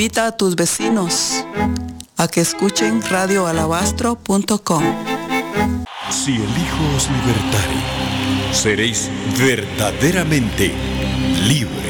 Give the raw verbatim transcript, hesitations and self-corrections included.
Invita a tus vecinos a que escuchen radio alabastro punto com. Si el Hijo os libertare, seréis verdaderamente libres.